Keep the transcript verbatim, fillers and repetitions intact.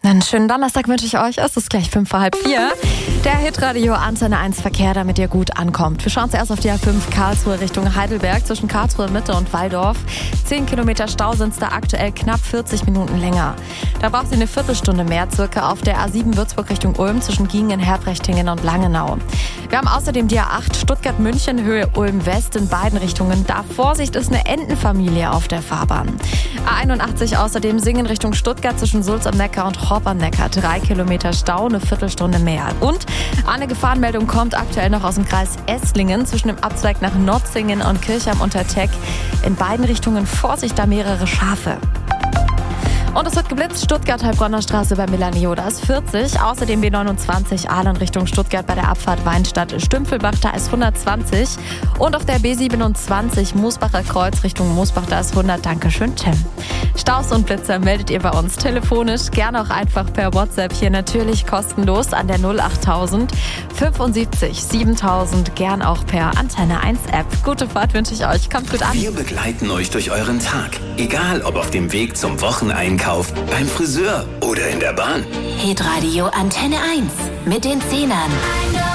Einen schönen Donnerstag wünsche ich euch. Es ist gleich fünf vor halb vier. Der Hitradio Antenne eins Verkehr, damit ihr gut ankommt. Wir schauen zuerst auf die A fünf Karlsruhe Richtung Heidelberg zwischen Karlsruhe Mitte und Walldorf. Zehn Kilometer Stau sind es da aktuell knapp vierzig Minuten länger. Da braucht ihr eine Viertelstunde mehr circa auf der A sieben Würzburg Richtung Ulm zwischen Giengen, Herbrechtingen und Langenau. Wir haben außerdem die A acht Stuttgart-München Höhe Ulm-West in beiden Richtungen. Da Vorsicht, ist eine Entenfamilie auf der Fahrbahn. A einundachtzig außerdem Singen Richtung Stuttgart zwischen Sulz am Neckar und Horb am Neckar. Drei Kilometer Stau, eine Viertelstunde mehr. Und eine Gefahrenmeldung kommt aktuell noch aus dem Kreis Esslingen zwischen dem Abzweig nach Notzingen und Kirchheim unter Teck. In beiden Richtungen Vorsicht, da mehrere Schafe. Und es wird geblitzt, Stuttgart Heilbronner Straße bei Milanio, da ist vierzig. Außerdem B neunundzwanzig Ahlen Richtung Stuttgart bei der Abfahrt Weinstadt Stümpfelbach, da ist hundertzwanzig. Und auf der B siebenundzwanzig Moosbacher Kreuz Richtung Moosbach, da ist hundert. Dankeschön, Tim. Staus und Blitzer meldet ihr bei uns telefonisch, gerne auch einfach per WhatsApp, hier natürlich kostenlos an der null achttausend fünfundsiebzig siebentausend, gern auch per Antenne eins App. Gute Fahrt wünsche ich euch, kommt gut an. Wir begleiten euch durch euren Tag, egal ob auf dem Weg zum Wocheneinkauf, beim Friseur oder in der Bahn. Hitradio Antenne eins mit den Zehnern.